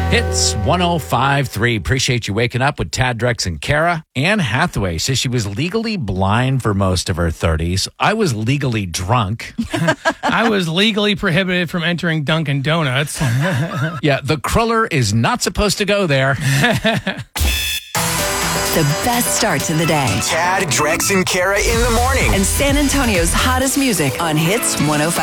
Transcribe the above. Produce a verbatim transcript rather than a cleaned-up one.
Hits one oh five point three. Appreciate you waking up with Tad, Drex, and Kara. Anne Hathaway says she was legally blind for most of her thirties. I was legally drunk. I was legally prohibited from entering Dunkin' Donuts. Yeah, the cruller is not supposed to go there. The best start to the day. Tad, Drex, and Kara in the morning. And San Antonio's hottest music on Hits one oh five.